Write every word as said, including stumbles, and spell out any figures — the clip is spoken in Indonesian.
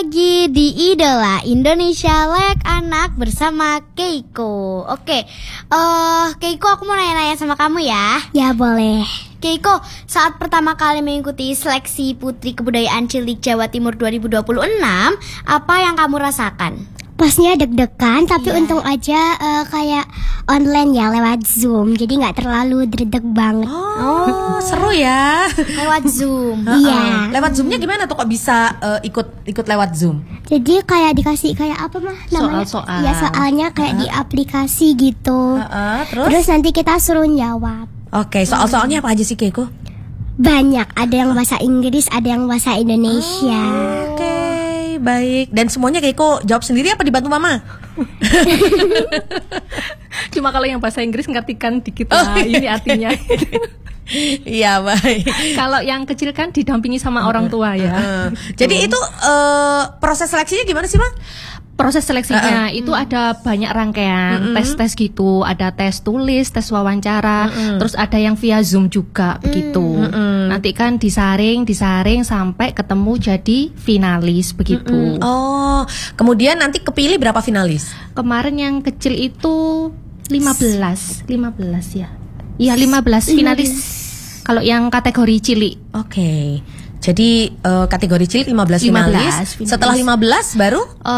lagi di Idola Indonesia Layak Anak bersama Keiko. Oke, uh, Keiko, aku mau nanya-nanya sama kamu ya. Ya boleh. Keiko, saat pertama kali mengikuti seleksi Putri Kebudayaan Cilik Jawa Timur dua ribu dua puluh enam, apa yang kamu rasakan? Pasnya deg-degan, tapi Iya. untung aja uh, kayak online ya lewat Zoom, jadi nggak terlalu deg banget. Oh, seru ya. Lewat Zoom. Iya. Lewat Zoomnya gimana tuh kok bisa uh, ikut ikut lewat Zoom? Jadi kayak dikasih kayak apa mah namanya? Soal-soal. Ya soalnya kayak di aplikasi gitu. Uh-uh, terus? Terus nanti kita suruh jawab. Oke, soal-soalnya apa aja sih Keiko? Banyak, ada yang bahasa Inggris, ada yang bahasa Indonesia. Oke, baik. Dan semuanya Keiko jawab sendiri apa dibantu Mama? Cuma kalau yang bahasa Inggris ngertikan dikit lah, ini artinya. Iya, baik. Kalau yang kecil kan didampingi sama orang tua ya. Uh, jadi itu uh, proses seleksinya gimana sih, Bang? Proses seleksinya uh-uh. itu ada banyak rangkaian, uh-uh. tes-tes gitu, ada tes tulis, tes wawancara, uh-uh. terus ada yang via Zoom juga uh-uh. begitu. Uh-uh. Nanti kan disaring, disaring sampai ketemu jadi finalis begitu. Uh-uh. Oh, kemudian nanti kepilih berapa finalis? Kemarin yang kecil itu lima belas, lima belas ya. Iya, lima belas finalis. Kalau yang kategori cilik. Oke. Okay. Jadi uh, kategori cilik lima belas finalis. finalis. Setelah lima belas baru uh,